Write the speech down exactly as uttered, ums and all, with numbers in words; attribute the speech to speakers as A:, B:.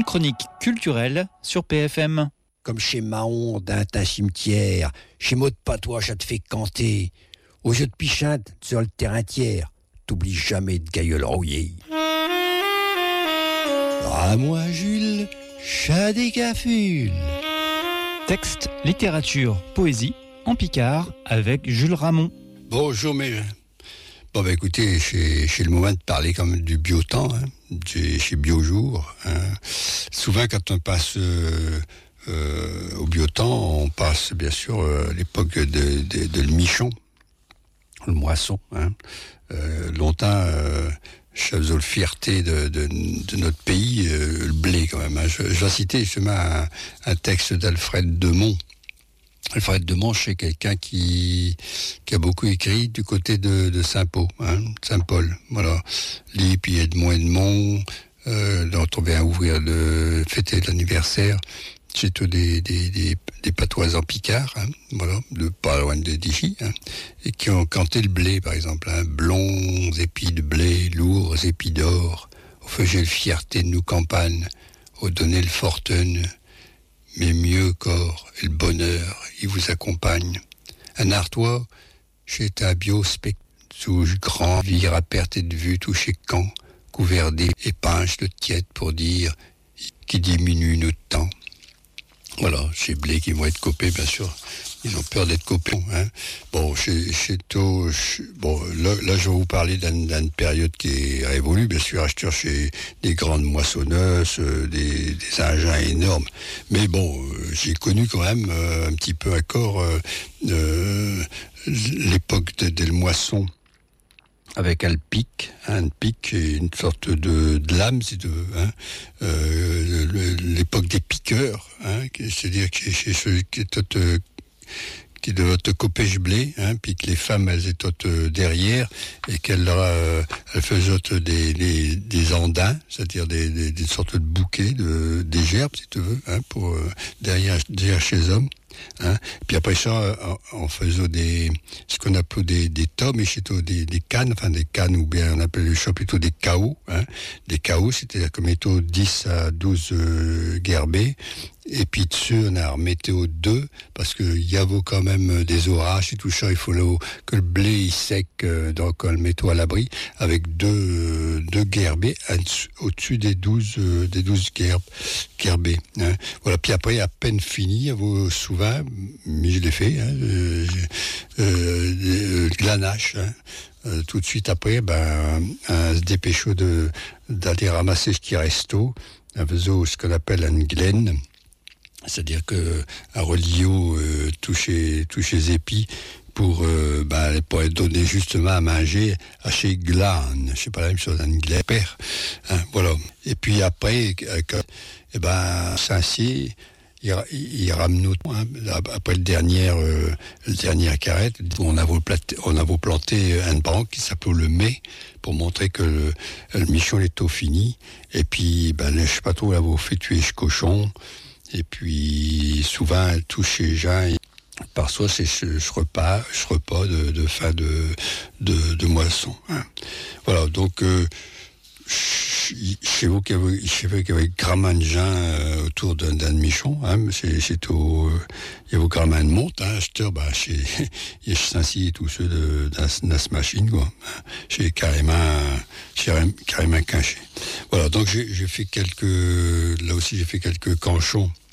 A: chronique culturelle sur P F M.
B: Comme chez Mahon, d'un tas cimetière, chez Maud Patois, ça te fait canter. Au jeu de pichinte, sur le terrain tiers, t'oublies jamais de gailleul rouillé. À moi, Jules, chat des cafules.
A: Texte, littérature, poésie, en Picard, avec Jules Ramon.
B: Bonjour, mes... Bon, bah écoutez, c'est, c'est le moment de parler quand même du biotemps, hein, chez, chez Biojour. Hein. Souvent, quand on passe euh, euh, au biotemps, on passe bien sûr euh, l'époque de, de, de le michon, le moisson. Hein. Euh, longtemps, euh, ça faisait la fierté de, de, de notre pays, euh, le blé quand même. Hein. Je, je vais citer justement un, un texte d'Alfred Demont. Alfred Demont, c'est quelqu'un qui, qui a beaucoup écrit du côté de, de Saint-Pau, hein, Saint-Paul. Voilà. Lui, puis Edmond Edmond, euh, dont on vient ouvrir le, fêter l'anniversaire. C'est tous des, des, des, des patois en Picard, hein, voilà, de pas loin de Dichy, hein, et qui ont canté le blé, par exemple, hein, blonds épis de blé, lourds épis d'or, au faisait le fierté de nous campagnes, au donner le fortune, mais mieux corps et le bonheur, il vous accompagne. Un artois, chez un biospect, sous grand vire à perte de vue, touché camp, couvert d'épinges de tiède pour dire qui diminue notre temps. Voilà, ces blés qui vont être copés, bien sûr. Ils ont peur d'être copés. Hein. Bon, chez, chez Tau, bon, là, là, je vais vous parler d'une, d'une période qui est révolue, bien sûr, acheteur chez des grandes moissonneuses, euh, des, des engins énormes. Mais bon, euh, j'ai connu quand même euh, un petit peu encore euh, euh, l'époque de, de, de moisson. Avec un pic, hein, un pic et une sorte de, de lame, si tu veux. Hein. Euh, le, l'époque des piqueurs, hein, c'est-à-dire que c'est ceux qui te, qui doivent te couper le blé, hein, puis que les femmes elles étaient derrière et qu'elles euh, elles faisaient des, des, des andins, c'est-à-dire des, des, des sortes de bouquets, de, des gerbes, si tu veux, hein, pour euh, derrière, derrière chez les hommes. Hein. Puis après ça, on faisait des, ce qu'on appelait des, des tomes, et plutôt des, des cannes, enfin des cannes, ou bien on appelait ça plutôt des caots. Hein. Des caots, c'était comme météo dix à douze euh, gerbés. Et puis dessus, on a remetté au deux, parce qu'il y avait quand même des orages et tout ça. Il faut que le blé il sec, euh, donc on le mette à l'abri, avec deux, euh, deux gerbés au-dessus des douze, euh, des douze gerbes, gerbés. Hein. Voilà. Puis après, à peine fini, vous souvent, mais je l'ai fait, hein, euh, euh, de la nage. Hein. Euh, tout de suite après, ben, on se dépêchait de, d'aller ramasser ce qui reste au, on faisait ce qu'on appelle une glaine. C'est-à-dire que un relio euh, touché touché épis pour euh, bah, pour être donné justement à manger à chez glane, c'est pas la même chose, un glépère, hein, voilà. Et puis après, euh, eh ben Saint-Cyr, il, il ramenait hein, après le dernier euh, le dernière carrette, on a voulu planter, on a voulu planter un branche qui s'appelait le mai pour montrer que le, le michon est au fini. Et puis ben je sais pas trop, on a fait tuer ce cochon. Et puis, souvent, elle touche les gens. Et parfois, c'est ce, ce repas, ce repas de, de fin de, de, de moisson. Hein. Voilà, donc, euh, chez vous, qu'il y avait, chez vous, qu'il y avait grand de gens euh, autour d'un, d'un michon. Hein, c'est, c'est au, euh, il y avait grand de monte. Hein, acheteur, bah, chez, il y a Saint-Cyr et tous ceux de, de, de cette machine, quoi. Hein, c'est carrément, c'est carrément caché. Voilà, donc j'ai, j'ai fait quelques, là aussi, j'ai fait quelques canchons.